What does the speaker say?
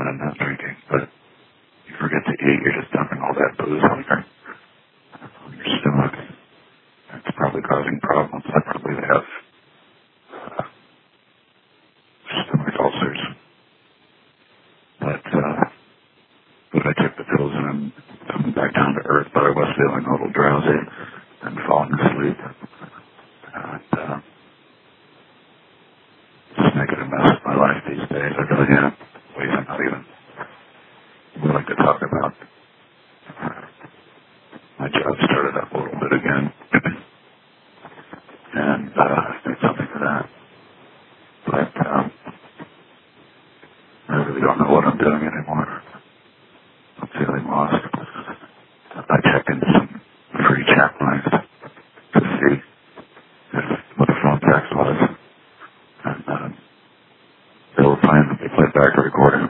and not drinking, but you forget to eat, you're just dumping all that booze on your stomach. It's probably causing problems. I probably have stomach ulcers. But I took the pills and I'm coming back down to earth, but I was feeling a little drowsy and falling asleep. And just making a mess of my life these days. I really am. Ways I'm not even willing to talk about. My job started up a little bit again. And did something for that. But I really don't know what I'm doing anymore. I'm feeling lost. I checked into some free chat lines to see what the phone text was. And they were playing back a recording